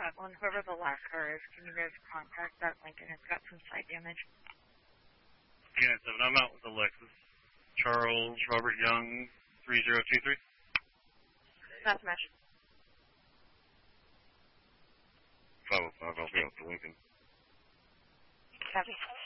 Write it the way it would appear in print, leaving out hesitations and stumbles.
traveling, whoever the last car is, can you guys contact that Lincoln? It's got some side damage. Yeah, 7, I'm out with the Lexus. Charles Robert Young, 3023. That's mesh. 505, I'll be out to Lincoln. Copy.